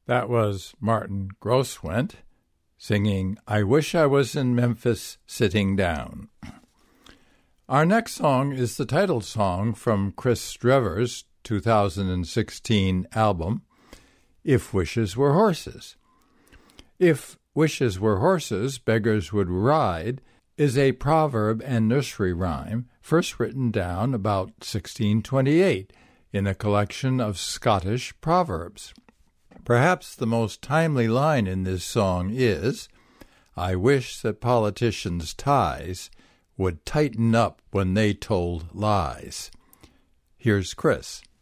That was Martin Groswent singing I Wish I Was in Memphis Sitting Down. Our next song is the title song from Chris Drever's 2016 album, If Wishes Were Horses. If wishes were horses, beggars would ride is a proverb and nursery rhyme first written down about 1628 in a collection of Scottish proverbs. Perhaps the most timely line in this song is, I wish that politicians' ties would tighten up when they told lies. Here's Chris.